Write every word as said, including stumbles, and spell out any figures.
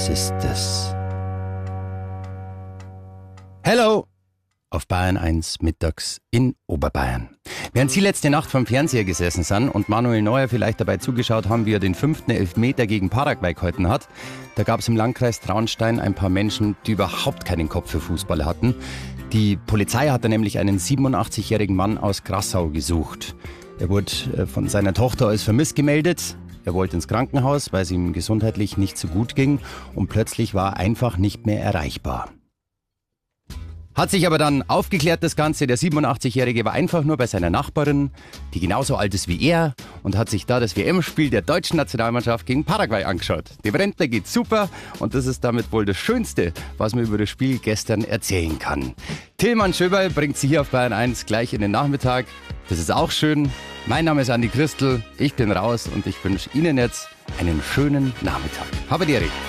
Was ist das? Hello! Auf Bayern eins mittags in Oberbayern. Während Sie letzte Nacht vom Fernseher gesessen sind und Manuel Neuer vielleicht dabei zugeschaut haben, wie er den fünften Elfmeter gegen Paraguay gehalten hat, da gab es im Landkreis Traunstein ein paar Menschen, die überhaupt keinen Kopf für Fußball hatten. Die Polizei hat da nämlich einen siebenundachtzigjährigen Mann aus Grassau gesucht. Er wurde von seiner Tochter als vermisst gemeldet. Er wollte ins Krankenhaus, weil es ihm gesundheitlich nicht so gut ging, und plötzlich war er einfach nicht mehr erreichbar. Hat sich aber dann aufgeklärt, das Ganze. Der siebenundachtzigjährige war einfach nur bei seiner Nachbarin, die genauso alt ist wie er, und hat sich da das W M-Spiel der deutschen Nationalmannschaft gegen Paraguay angeschaut. Dem Rentner geht's super, und das ist damit wohl das Schönste, was man über das Spiel gestern erzählen kann. Tilman Schöberl bringt Sie hier auf Bayern eins gleich in den Nachmittag. Das ist auch schön. Mein Name ist Andi Christel, ich bin raus und ich wünsche Ihnen jetzt einen schönen Nachmittag. Habe die Ehre.